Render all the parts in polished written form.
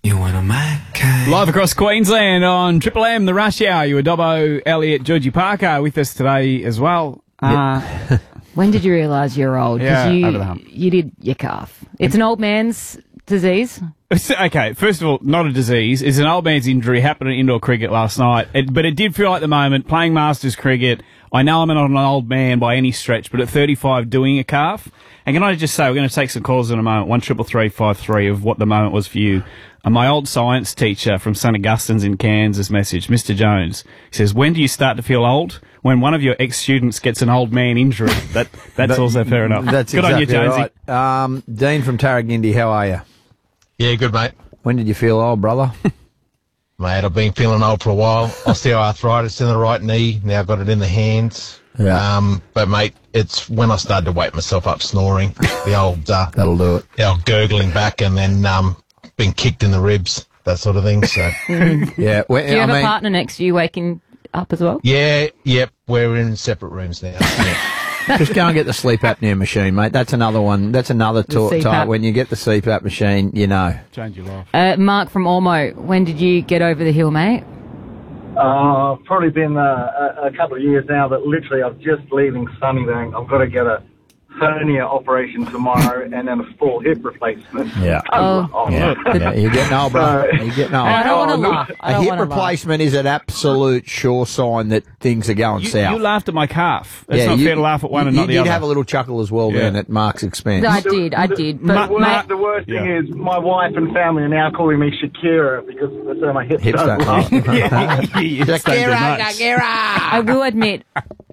You want a Mac? Live across Queensland on Triple M, the Rush Hour. You were Dobbo, Elliot, Georgie Parker with us today as well. When did you realise you're old? Yeah, Because over the hump. you did your calf. It's an old man's disease. Okay, first of all, not a disease. It's an old man's injury. Happened in indoor cricket last night. But it did feel like the moment, playing Masters cricket, I know I'm not an old man by any stretch, but at 35 doing a calf. And can I just say, we're going to take some calls in a moment, 133353 of what the moment was for you. And my old science teacher from St. Augustine's in Kansas message, Mr. Jones, he says, when do you start to feel old? When one of your ex-students gets an old man injury. That's also fair enough. That's Good exactly on you, Jonesy. right. Dean from Tarragindi, how are you? Yeah, good, mate. When did you feel old, brother? Mate, I've been feeling old for a while. Osteoarthritis in the right knee. Now I've got it in the hands. Yeah. But, mate, it's when I started to wake myself up snoring, the old That'll do it. the old gurgling back and then being kicked in the ribs, that sort of thing. So, Yeah. Well, Do you have a partner next to you waking up as well? yep, we're in separate rooms now. Yeah. just go and get the sleep apnea machine, mate. That's another one. That's another CPAP. type. When you get the CPAP machine, you know. Change your life. Mark from Ormo, when did you get over the hill, mate? Probably been a couple of years now, but literally I'm just leaving Sunnybank. I've got to get a hernia operation tomorrow and then a full hip replacement. Yeah. Oh. Yeah, you're getting old, bro. You're getting old. I don't want to laugh. I A don't hip wanna laugh. replacement is an absolute sure sign that things are going You south. laughed at my calf. It's not fair to laugh at one and not the You other. did have a little chuckle as well then at Mark's expense. I did. But The worst thing is my wife and family are now calling me Shakira because that's where my hips Hips don't don't. lie. Jack don't do much. I will admit,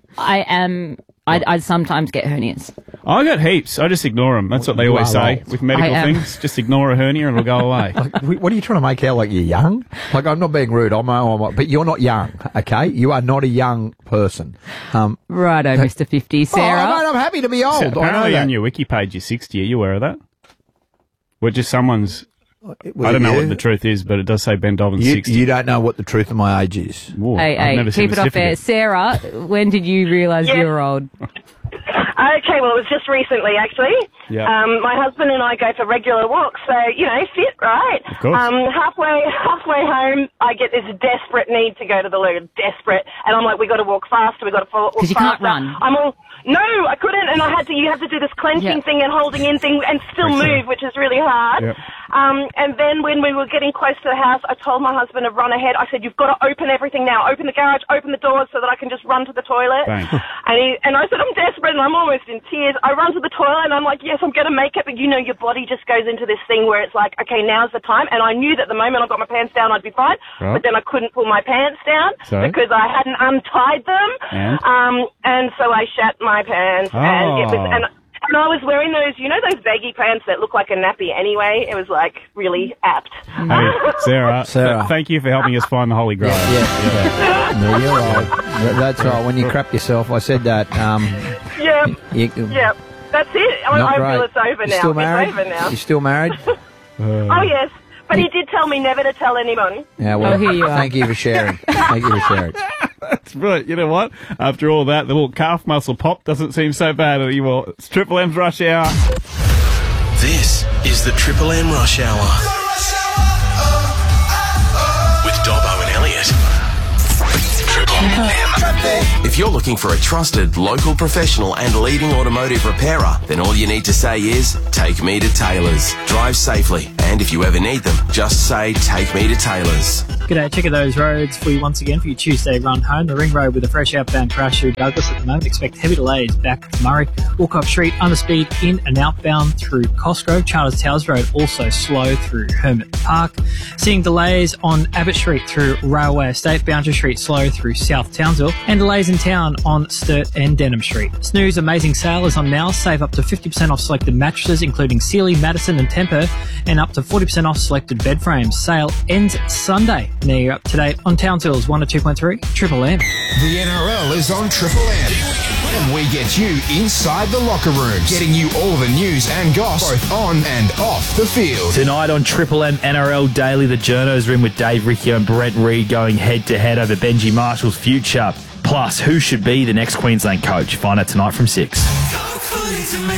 I sometimes get hernias. I got heaps. I just ignore them. That's what they always You are say old. with medical I am. things. Just ignore a hernia and it'll go away. What are you trying to make out like you're young? Like, I'm not being rude, but you're not young, okay? You are not a young person. Righto, Mr. 50. Sarah? Oh, mate, I'm happy to be old. So I know apparently that. on your wiki page you're 60. Are you aware of that? Well, just someone's... Was I don't it know you? what the truth is, but it does say Ben Dobbins You, 60. you don't know what the truth of my age is. Whoa, I've Hey, never seen keep the it off air. certificate. Sarah, when did you realise you were old? Okay, well, it was just recently, actually. Yeah. My husband and I go for regular walks, so, fit, right? Of course. Halfway home, I get this desperate need to go to the loo, desperate. And I'm like, we got to walk faster, we got to walk faster. Because you can't run. I'm all, no, I couldn't, and you have to do this clenching thing and holding in thing and still move, which is really hard. Yep. And then when we were getting close to the house, I told my husband to run ahead. I said, you've got to open everything now. Open the garage, open the doors so that I can just run to the toilet. Bang. And I said, I'm desperate and I'm almost in tears. I run to the toilet and I'm like, yes, I'm going to make it. But your body just goes into this thing where it's like, okay, now's the time. And I knew that the moment I got my pants down, I'd be fine. Right. But then I couldn't pull my pants down So? because I hadn't untied them. And so I shat my pants. And I was wearing those baggy pants that look like a nappy anyway. It was like really apt. Hey, Sarah, thank you for helping us find the Holy Grail. Yeah. No, you're right. That's right. When you crap yourself, I said that. Yep. That's it. I feel it's over now. Still married? It's over now. You still married? Oh, yes. But he did tell me never to tell anyone. Yeah, well, here you are. thank you for sharing. Thank you for sharing. That's brilliant. You know what? After all that, the little calf muscle pop doesn't seem so bad anymore. It's Triple M's Rush Hour. This is the Triple M Rush Hour. With Dobbo and Elliot. Triple M. If you're looking for a trusted, local professional and leading automotive repairer, then all you need to say is, take me to Taylor's. Drive safely, and if you ever need them, just say, take me to Taylor's. G'day, check out those roads for you once again for your Tuesday run home. The Ring Road with a fresh outbound crash through Douglas at the moment. Expect heavy delays back to Murray. Walcott Street under speed in and outbound through Cosgrove. Charles Towers Road also slow through Hermit Park. Seeing delays on Abbott Street through Railway Estate. Boundary Street slow through South Townsville. And delays in town on Sturt and Denham Street. Snooze amazing sale is on now. Save up to 50% off selected mattresses including Sealy, Madison and Tempur, and up to 40% off selected bed frames. Sale ends Sunday. Now you're up to date on Townsville's 102.3 Triple M. The NRL is on Triple M. And we get you inside the locker rooms, getting you all the news and goss, both on and off the field. Tonight on Triple M NRL Daily, the Journos are in with Dave Riccio and Brent Reid going head-to-head over Benji Marshall's future. Plus, who should be the next Queensland coach? Find out tonight from 6.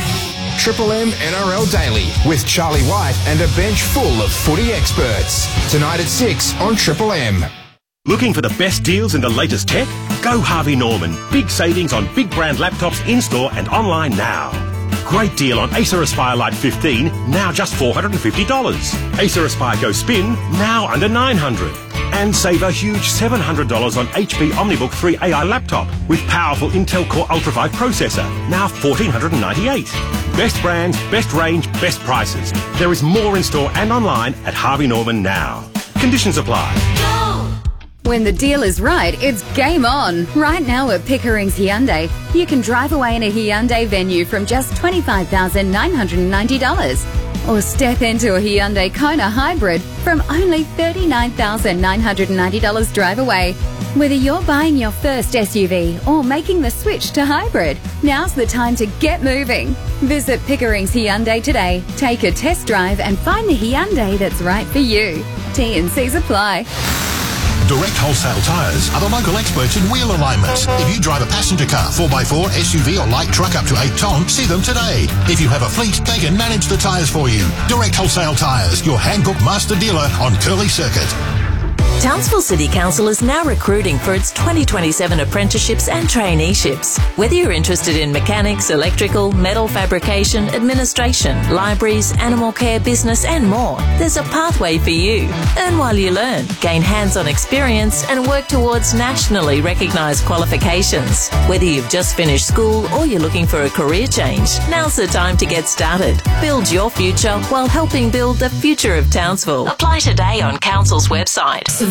Triple M NRL Daily with Charlie White and a bench full of footy experts. Tonight at 6 on Triple M. Looking for the best deals in the latest tech? Go Harvey Norman. Big savings on big brand laptops in-store and online now. Great deal on Acer Aspire Lite 15, now just $450. Acer Aspire Go Spin, now under $900. And save a huge $700 on HP OmniBook 3 AI laptop with powerful Intel Core Ultra 5 processor, now $1,498. Best brands, best range, best prices. There is more in-store and online at Harvey Norman now. Conditions apply. When the deal is right, it's game on. Right now at Pickering's Hyundai, you can drive away in a Hyundai Venue from just $25,990. Or step into a Hyundai Kona Hybrid from only $39,990 drive away. Whether you're buying your first SUV or making the switch to hybrid, now's the time to get moving. Visit Pickering's Hyundai today. Take a test drive and find the Hyundai that's right for you. T&Cs apply. Direct Wholesale Tyres are the local experts in wheel alignment. If you drive a passenger car, 4x4, SUV or light truck up to 8 tonne, see them today. If you have a fleet, they can manage the tyres for you. Direct Wholesale Tyres, your Hankook master dealer on Curly Circuit. Townsville City Council is now recruiting for its 2027 apprenticeships and traineeships. Whether you're interested in mechanics, electrical, metal fabrication, administration, libraries, animal care, business and more, there's a pathway for you. Earn while you learn, gain hands-on experience and work towards nationally recognised qualifications. Whether you've just finished school or you're looking for a career change, now's the time to get started. Build your future while helping build the future of Townsville. Apply today on Council's website.